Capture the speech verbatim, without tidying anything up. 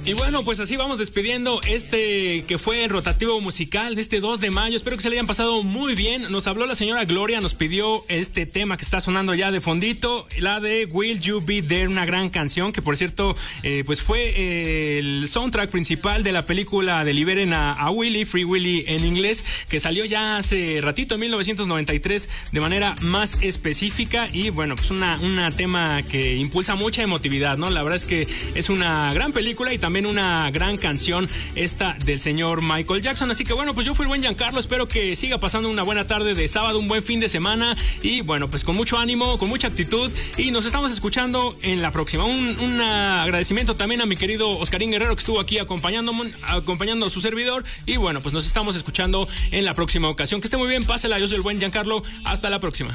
Y bueno, pues así vamos despidiendo este que fue el rotativo musical de este dos de mayo. Espero que se le hayan pasado muy bien. Nos habló la señora Gloria, nos pidió este tema que está sonando ya de fondito, la de Will You Be There, una gran canción que por cierto eh, pues fue eh, el soundtrack principal de la película de Liberen a, a Willy, Free Willy en inglés, que salió ya hace ratito, en mil novecientos noventa y tres, de manera más específica. Y bueno, pues una, una tema que impulsa mucha emotividad, ¿no? La verdad es que es una gran película y también una gran canción esta del señor Michael Jackson. Así que bueno, pues yo fui el buen Giancarlo, espero que siga pasando una buena tarde de sábado, un buen fin de semana y bueno, pues con mucho ánimo, con mucha actitud y nos estamos escuchando en la próxima. Un, un agradecimiento también a mi querido Oscarín Guerrero que estuvo aquí acompañándome, acompañando a su servidor y bueno, pues nos estamos escuchando en la próxima ocasión. Que esté muy bien, pásela, yo soy el buen Giancarlo, hasta la próxima.